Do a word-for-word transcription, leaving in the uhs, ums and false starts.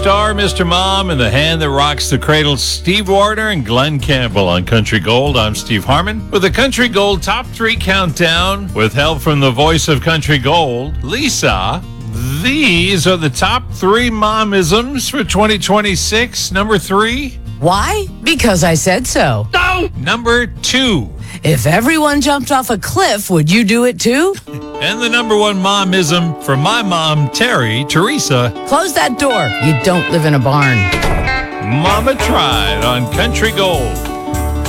star, Mister Mom, and the hand that rocks the cradle, Steve Warner and Glenn Campbell on Country Gold. I'm Steve Harmon with the Country Gold Top three Countdown with help from the voice of Country Gold, Lisa. These are the top three momisms for twenty twenty-six. Number three. Why? Because I said so. No! Number two. If everyone jumped off a cliff, would you do it too? And the number one momism for my mom, Terry, Teresa. Close that door. You don't live in a barn. Mama tried on Country Gold.